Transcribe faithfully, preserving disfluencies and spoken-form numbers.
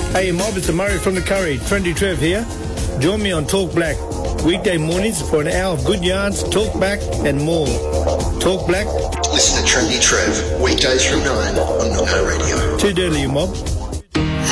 Hey Mob, it's Murray from the Curry. Trendy Trev here. Join me on Talk Black. Weekday mornings for an hour of good yarns, talk back and more. Talk Black. Listen to Trendy Trev, weekdays from nine on Nano Radio. Too dirty, you mob.